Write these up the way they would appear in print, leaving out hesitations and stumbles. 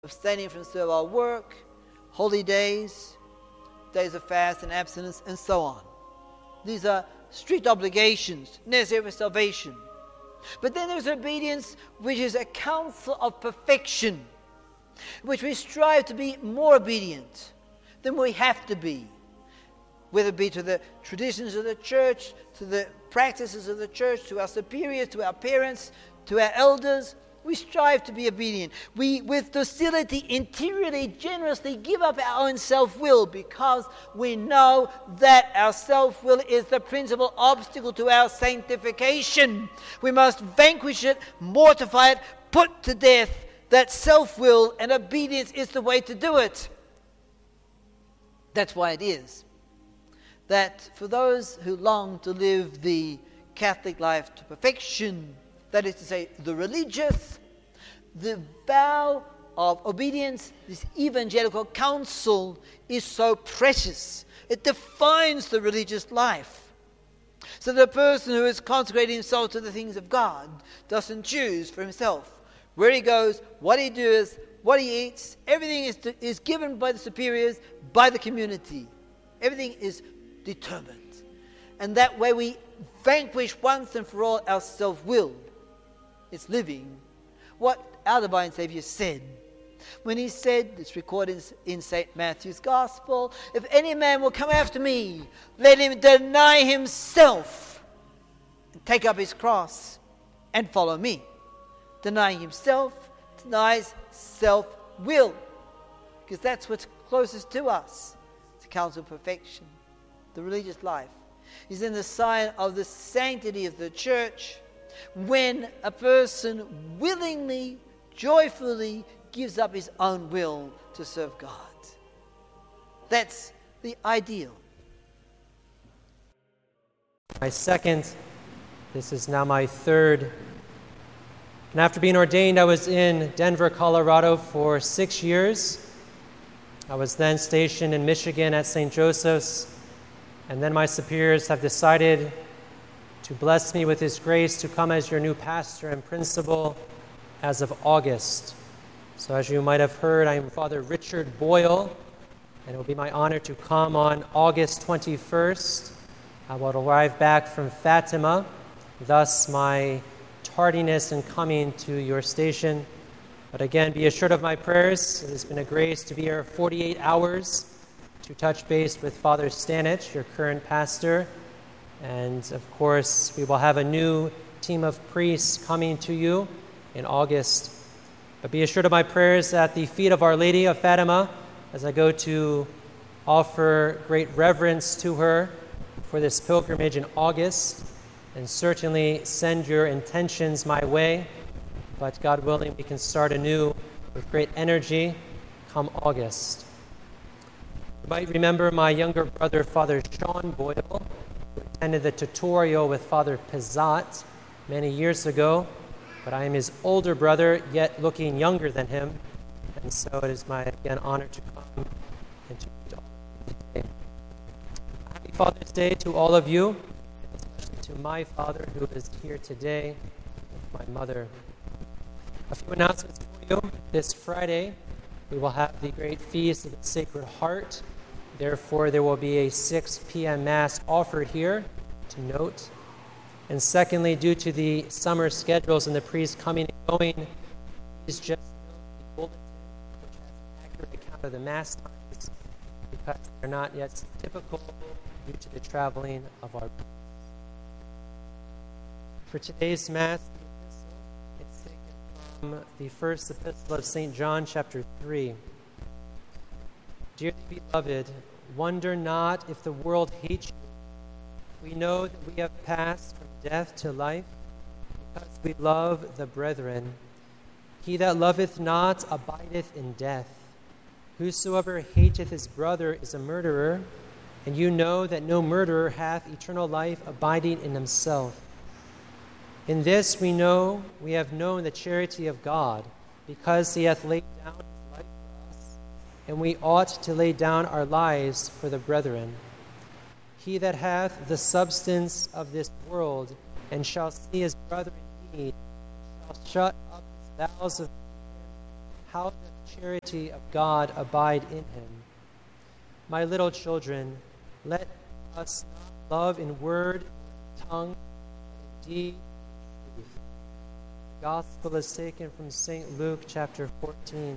abstaining from servile work, holy days, days of fast and abstinence, and so on. These are strict obligations necessary for salvation. But then there's obedience, which is a counsel of perfection, which we strive to be more obedient than we have to be, whether it be to the traditions of the church, to the practices of the church, to our superiors, to our parents, to our elders. We strive to be obedient. We, with docility, interiorly, generously give up our own self-will, because we know that our self-will is the principal obstacle to our sanctification. We must vanquish it, mortify it, put to death that self-will, and obedience is the way to do it. That's why it is that for those who long to live the Catholic life to perfection, that is to say, the religious, the vow of obedience, this evangelical counsel, is so precious. It defines the religious life. So the person who is consecrating himself to the things of God doesn't choose for himself where he goes, what he does, what he eats. Everything is given by the superiors, by the community. Everything is determined. And that way we vanquish once and for all our self-will. It's living what our divine Savior said. When he said, it's recorded in St. Matthew's Gospel, if any man will come after me, let him deny himself and take up his cross and follow me. Denying himself denies self-will, because that's what's closest to us. It's a counsel of perfection. The religious life is in the sign of the sanctity of the church, when a person willingly, joyfully gives up his own will to serve God. That's the ideal. This is now my third. And after being ordained, I was in Denver, Colorado for 6 years. I was then stationed in Michigan at St. Joseph's. And then my superiors have decided to bless me with His grace to come as your new pastor and principal as of August. So as you might have heard, I am Father Richard Boyle, and it will be my honor to come on August 21st. I will arrive back from Fatima, thus my tardiness in coming to your station. But again, be assured of my prayers. It has been a grace to be here 48 hours to touch base with Father Stanich, your current pastor. And of course, we will have a new team of priests coming to you in August. But be assured of my prayers at the feet of Our Lady of Fatima as I go to offer great reverence to her for this pilgrimage in August. And certainly send your intentions my way. But God willing, we can start anew with great energy come August. You might remember my younger brother, Father Sean Boyle, who attended the tutorial with Father Pizzat many years ago, but I am his older brother, yet looking younger than him, and so it is my, again, honor to come and to meet all of you today. Happy Father's Day to all of you, especially to my father who is here today, with my mother. A few announcements for you. This Friday, we will have the great feast of the Sacred Heart. Therefore, there will be a 6 p.m. Mass offered here to note. And secondly, due to the summer schedules and the priests coming and going, please just note the bulletin, which has an accurate account of the Mass times, because they're not yet typical due to the traveling of our priests. For today's Mass, it's taken from the first epistle of St. John, chapter 3. Dearly beloved, wonder not if the world hates you. We know that we have passed from death to life, because we love the brethren. He that loveth not abideth in death. Whosoever hateth his brother is a murderer, and you know that no murderer hath eternal life abiding in himself. In this we know we have known the charity of God, because he hath laid down his life for us, and we ought to lay down our lives for the brethren. He that hath the substance of this world, and shall see his brother in need, shall shut up his bowels of him, how doth charity of God abide in him. My little children, let us not love in word, tongue, and deed, and truth. The Gospel is taken from St. Luke chapter 14.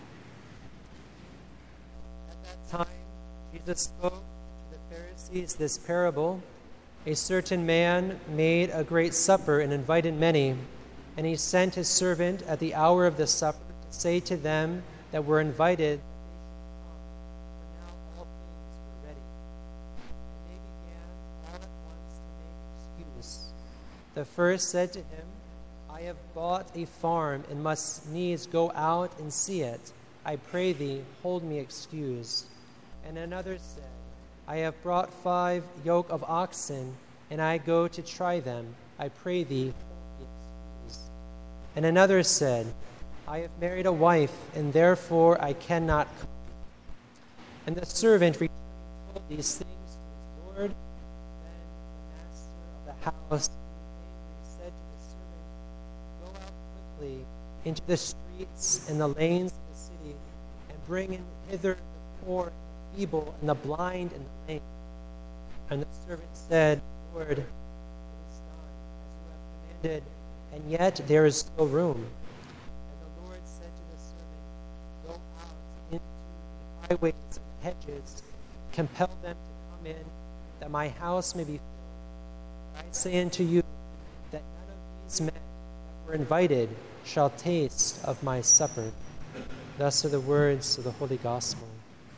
At that time, Jesus spoke to the Pharisees this parable. A certain man made a great supper and invited many, and he sent his servant at the hour of the supper to say to them that were invited, for now all things were ready. And they began all at once to make excuse. The first said to him, I have bought a farm and must needs go out and see it. I pray thee, hold me excused. And another said, I have brought 5 yoke of oxen, and I go to try them. I pray thee, hold me excused. And another said, I have married a wife, and therefore I cannot come. And the servant returned and told these things to his lord. Then the master of the house, angry, said to the servant, go out quickly into the streets and the lanes of the city, and bring in hither the poor and the feeble, and the blind and the lame. And the servant said, Lord, it is done as you have commanded, and yet there is still room. And the Lord said to the servant, go out into the highways and the hedges, compel them to come in, that my house may be filled. I say unto you that none of these men that were invited shall taste of my supper. Thus are the words of the Holy Gospel.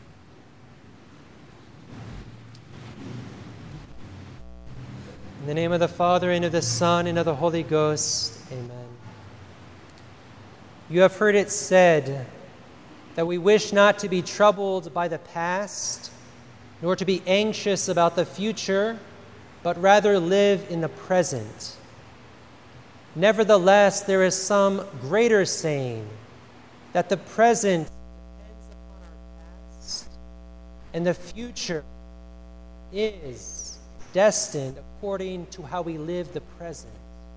In the name of the Father, and of the Son, and of the Holy Ghost. Amen. You have heard it said that we wish not to be troubled by the past, nor to be anxious about the future, but rather live in the present. Nevertheless, there is some greater saying, that the present depends upon our past, and the future is destined according to how we live the present.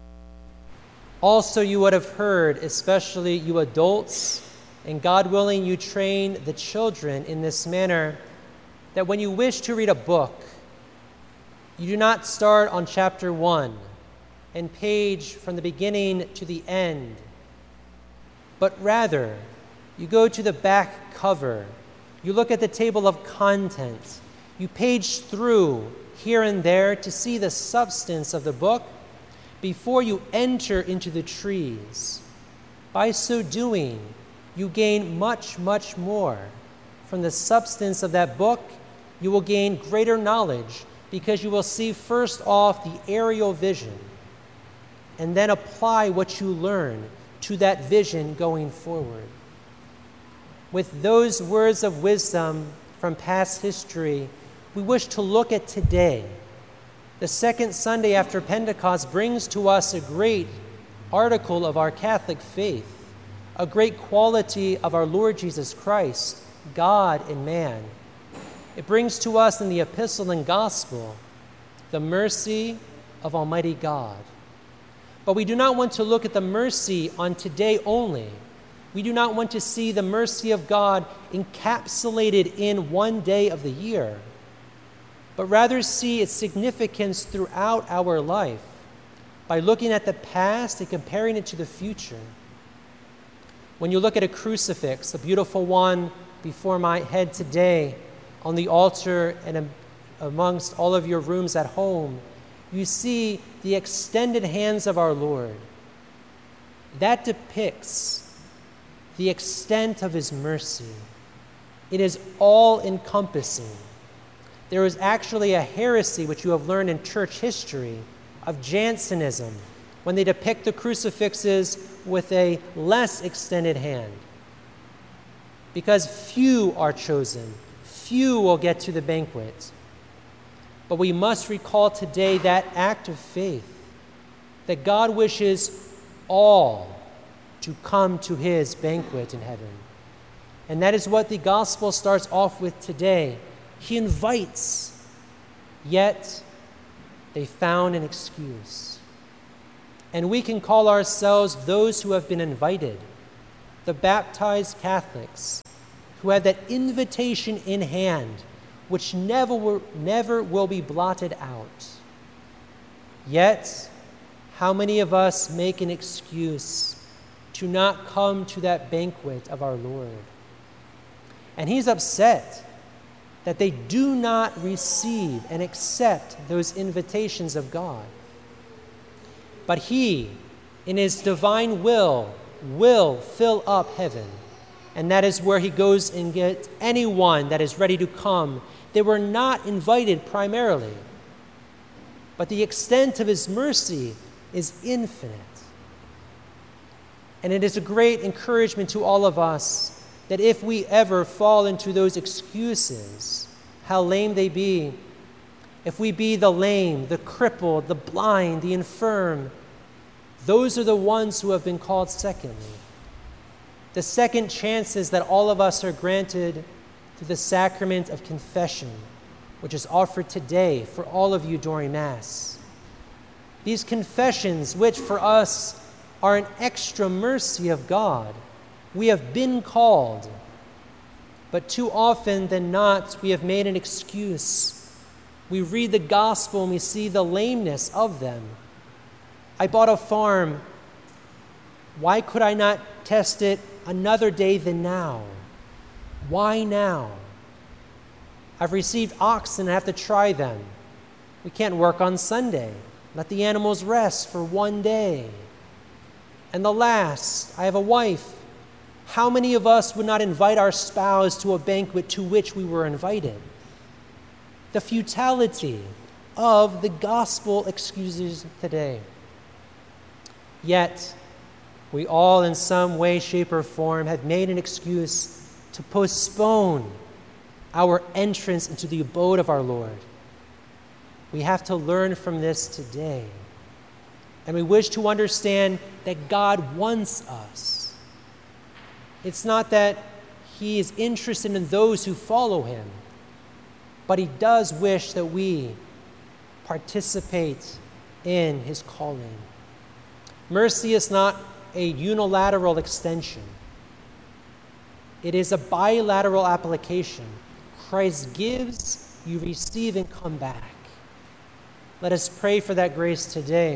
Also, you would have heard, especially you adults, and God willing, you train the children in this manner, that when you wish to read a book, you do not start on chapter 1 and page from the beginning to the end, but rather you go to the back cover, you look at the table of contents, you page through here and there to see the substance of the book before you enter into the trees. By so doing, you gain much, much more. From the substance of that book, you will gain greater knowledge because you will see first off the aerial vision and then apply what you learn to that vision going forward. With those words of wisdom from past history, we wish to look at today. The second Sunday after Pentecost brings to us a great article of our Catholic faith, a great quality of our Lord Jesus Christ, God and man. It brings to us in the epistle and gospel the mercy of Almighty God. But we do not want to look at the mercy on today only. We do not want to see the mercy of God encapsulated in one day of the year, but rather see its significance throughout our life by looking at the past and comparing it to the future. When you look at a crucifix, a beautiful one before my head today on the altar and amongst all of your rooms at home, you see the extended hands of our Lord. That depicts the extent of his mercy. It is all-encompassing. There is actually a heresy, which you have learned in church history, of Jansenism, when they depict the crucifixes with a less extended hand. Because few are chosen, few will get to the banquet. But we must recall today that act of faith, that God wishes all to come to his banquet in heaven. And that is what the gospel starts off with today. He invites, yet they found an excuse. And we can call ourselves those who have been invited. the baptized Catholics who have that invitation in hand, which never will be blotted out. Yet, how many of us make an excuse to not come to that banquet of our Lord? And he's upset that they do not receive and accept those invitations of God. But he, in his divine will fill up heaven. And that is where he goes and gets anyone that is ready to come. They were not invited primarily, but the extent of his mercy is infinite. And it is a great encouragement to all of us that if we ever fall into those excuses, how lame they be, if we be the lame, the crippled, the blind, the infirm, those are the ones who have been called secondly. The second chances that all of us are granted through the sacrament of confession, which is offered today for all of you during Mass. These confessions, which for us are an extra mercy of God, we have been called, but too often than not, we have made an excuse. We read the gospel and we see the lameness of them. I bought a farm. Why could I not test it another day than now? Why now? I've received oxen, I have to try them. We can't work on Sunday. Let the animals rest for one day. And the last, I have a wife. How many of us would not invite our spouse to a banquet to which we were invited? The futility of the gospel excuses today. Yet, we all in some way, shape, or form have made an excuse to postpone our entrance into the abode of our Lord. We have to learn from this today. And we wish to understand that God wants us. It's not that he is interested in those who follow him, but he does wish that we participate in his calling. Mercy is not a unilateral extension. It is a bilateral application. Christ gives, you receive, and come back. Let us pray for that grace today.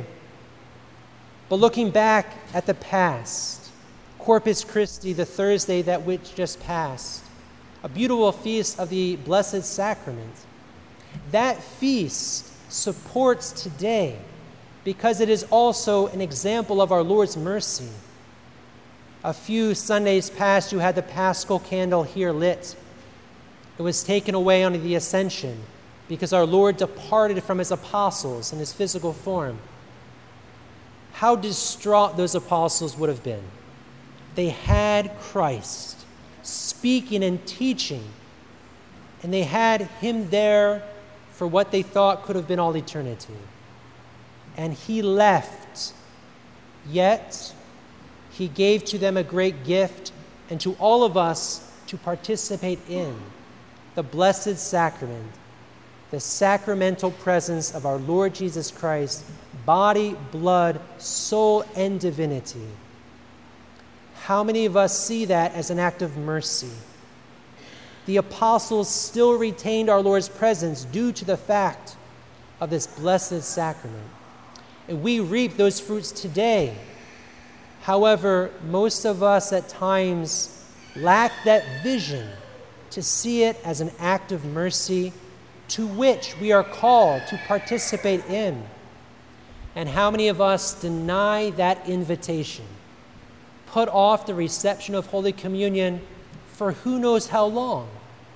But looking back at the past, Corpus Christi, the Thursday that which just passed, a beautiful feast of the Blessed Sacrament, that feast supports today because it is also an example of our Lord's mercy. A few Sundays past, you had the Paschal candle here lit. It was taken away on the Ascension because our Lord departed from his apostles in his physical form. How distraught those apostles would have been. They had Christ speaking and teaching, and they had him there for what they thought could have been all eternity. And he left, yet he gave to them a great gift, and to all of us to participate in the Blessed Sacrament, the sacramental presence of our Lord Jesus Christ, body, blood, soul, and divinity. How many of us see that as an act of mercy? The apostles still retained our Lord's presence due to the fact of this blessed sacrament. And we reap those fruits today. However, most of us at times lack that vision to see it as an act of mercy to which we are called to participate in. And how many of us deny that invitation, put off the reception of Holy Communion for who knows how long?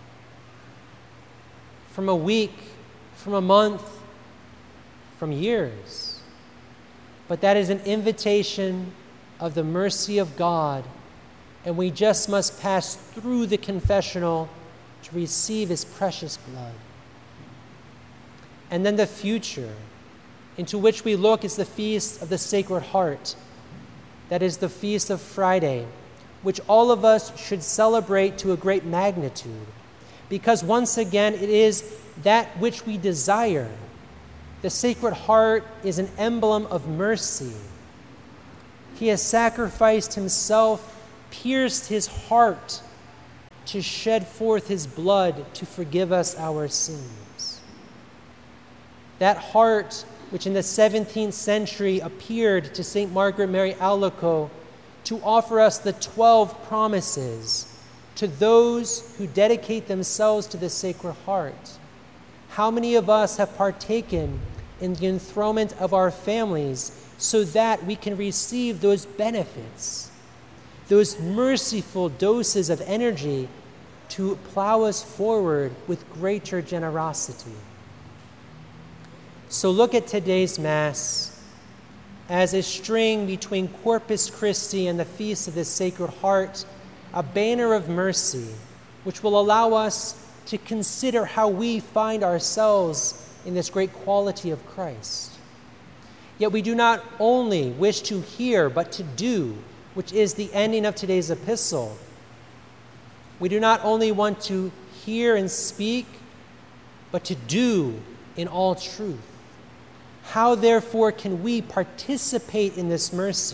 From a week, from a month, from years. But that is an invitation of the mercy of God, and we just must pass through the confessional to receive his precious blood. And then the future, into which we look, is the Feast of the Sacred Heart. That is the Feast of Friday, which all of us should celebrate to a great magnitude, because once again, it is that which we desire. The Sacred Heart is an emblem of mercy. He has sacrificed himself pierced his heart to shed forth his blood to forgive us our sins. That heart which in the 17th century appeared to St. Margaret Mary Alacoque to offer us the 12 promises to those who dedicate themselves to the Sacred Heart. How many of us have partaken in the enthronement of our families so that we can receive those benefits, those merciful doses of energy to plow us forward with greater generosity? So look at today's Mass as a string between Corpus Christi and the Feast of the Sacred Heart, a banner of mercy, which will allow us to consider how we find ourselves in this great quality of Christ. Yet we do not only wish to hear, but to do, which is the ending of today's epistle. We do not only want to hear and speak, but to do in all truth. How, therefore, can we participate in this mercy?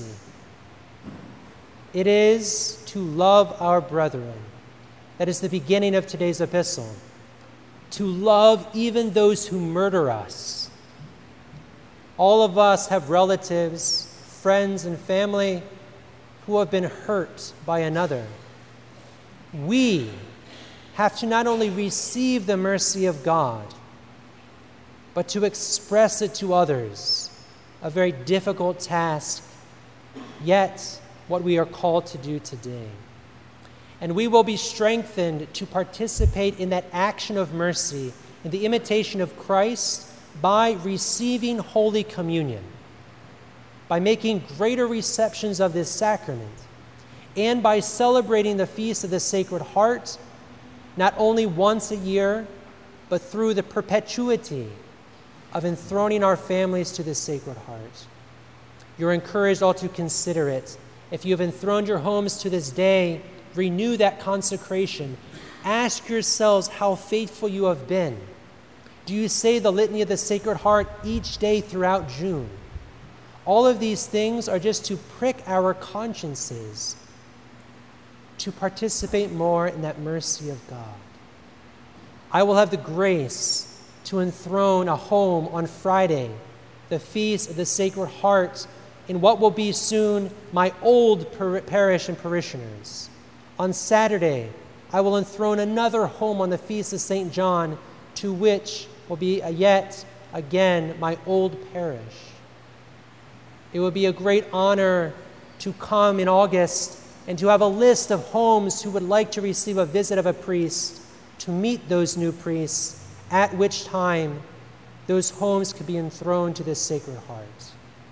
It is to love our brethren. That is the beginning of today's epistle. To love even those who murder us. All of us have relatives, friends, and family who have been hurt by another. We have to not only receive the mercy of God, but to express it to others, a very difficult task, yet what we are called to do today. And we will be strengthened to participate in that action of mercy, in the imitation of Christ, by receiving Holy Communion, by making greater receptions of this sacrament, and by celebrating the Feast of the Sacred Heart, not only once a year, but through the perpetuity of enthroning our families to the Sacred Heart. You're encouraged all to consider it. If you have enthroned your homes to this day, renew that consecration. Ask yourselves how faithful you have been. Do you say the Litany of the Sacred Heart each day throughout June? All of these things are just to prick our consciences to participate more in that mercy of God. I will have the grace to enthrone a home on Friday, the Feast of the Sacred Heart, in what will be soon my old parish and parishioners. On Saturday, I will enthrone another home on the Feast of St. John, to which will be yet again my old parish. It will be a great honor to come in August and to have a list of homes who would like to receive a visit of a priest, to meet those new priests, at which time those homes could be enthroned to the Sacred Heart.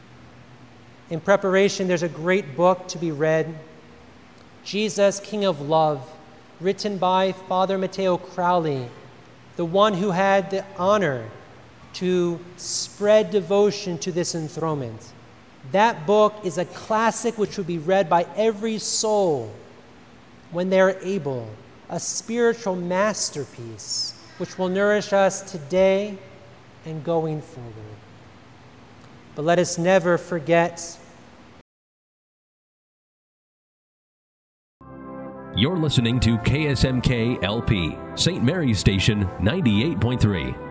In preparation, there's a great book to be read, Jesus, King of Love, written by Father Matteo Crowley, the one who had the honor to spread devotion to this enthronement. That book is a classic which will be read by every soul when they are able, a spiritual masterpiece which will nourish us today and going forward. But let us never forget. You're listening to KSMK LP, St. Mary's Station 98.3.